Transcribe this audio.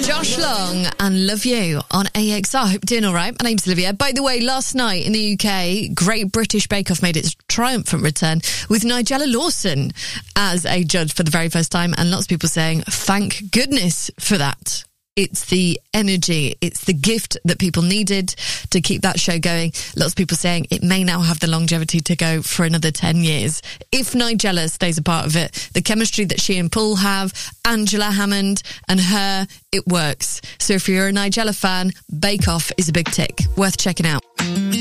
Josh Long and Love You on AXR. Hope you're doing all right. My name's Olivia. By the way, last night in the UK, Great British Bake Off made its triumphant return with Nigella Lawson as a judge for the very first time, and lots of people saying, thank goodness for that. It's the energy, it's the gift that people needed to keep that show going. Lots of people saying it may now have the longevity to go for another 10 years. If Nigella stays a part of it, the chemistry that she and Paul have, Angela Hammond and her, it works. So if you're a Nigella fan, Bake Off is a big tick. Worth checking out.